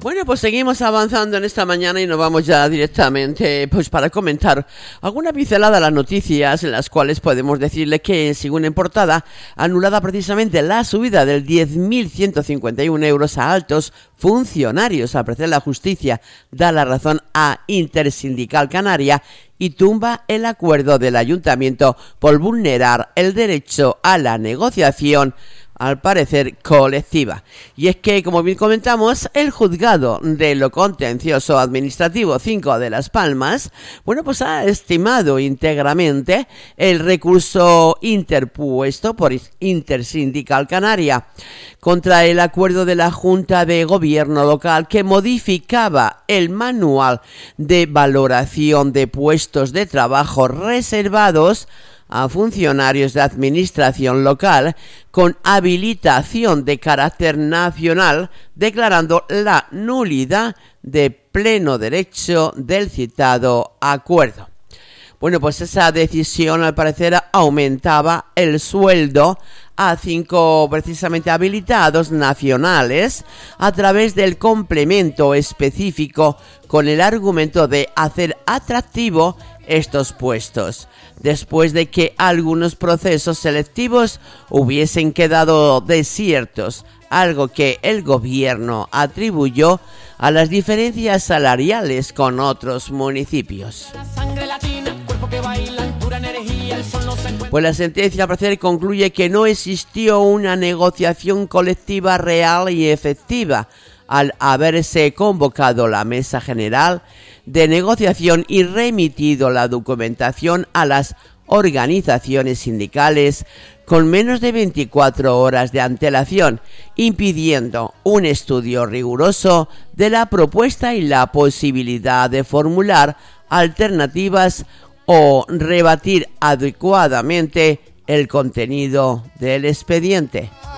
Bueno, pues seguimos avanzando en esta mañana y nos vamos ya directamente pues para comentar alguna pincelada de las noticias en las cuales podemos decirle que, según en portada, anulada precisamente la subida del 10.151 euros a altos funcionarios. Al parecer la justicia da la razón a Intersindical Canaria y tumba el acuerdo del ayuntamiento por vulnerar el derecho a la negociación, al parecer colectiva. Y es que, como bien comentamos, el juzgado de lo contencioso administrativo 5 de Las Palmas, bueno, pues ha estimado íntegramente el recurso interpuesto por Intersindical Canaria contra el acuerdo de la Junta de Gobierno local que modificaba el manual de valoración de puestos de trabajo reservados a funcionarios de administración local con habilitación de carácter nacional, declarando la nulidad de pleno derecho del citado acuerdo. Bueno, pues esa decisión al parecer aumentaba el sueldo a 5 precisamente habilitados nacionales a través del complemento específico con el argumento de hacer atractivo estos puestos, después de que algunos procesos selectivos hubiesen quedado desiertos, algo que el gobierno atribuyó a las diferencias salariales con otros municipios. Pues la sentencia al parecer concluye que no existió una negociación colectiva real y efectiva al haberse convocado la mesa general de negociación y remitido la documentación a las organizaciones sindicales con menos de 24 horas de antelación, impidiendo un estudio riguroso de la propuesta y la posibilidad de formular alternativas o rebatir adecuadamente el contenido del expediente.